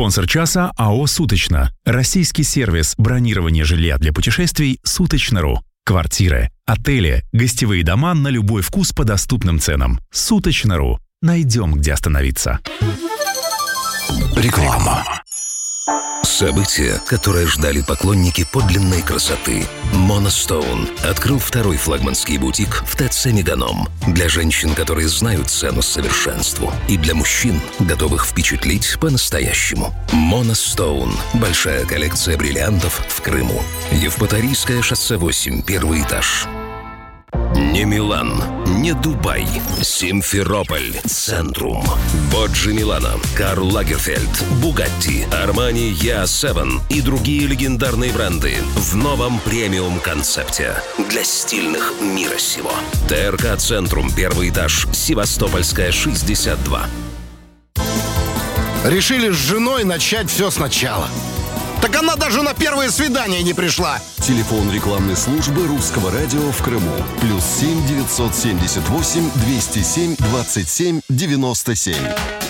Спонсор часа АО «Суточно». Российский сервис бронирования жилья для путешествий «Суточно.ру». Квартиры, отели, гостевые дома на любой вкус по доступным ценам. «Суточно.ру». Найдем, где остановиться. Реклама. Событие, которое ждали поклонники подлинной красоты. Monostone открыл второй флагманский бутик в ТЦ «Меганом». Для женщин, которые знают цену совершенству. И для мужчин, готовых впечатлить по-настоящему. Monostone. Большая коллекция бриллиантов в Крыму. Евпаторийское шоссе 8, первый этаж. Не Милан, не Дубай, Симферополь, Центрум, Боджи Милано, Карл Лагерфельд, Бугатти, Армани Я7 и другие легендарные бренды в новом премиум-концепте для стильных мира сего. ТРК Центрум, первый этаж, Севастопольская, 62. Решили с женой начать все сначала. Так она даже на первое свидание не пришла. Телефон рекламной службы Русского радио в Крыму. +7 978 207 27 97.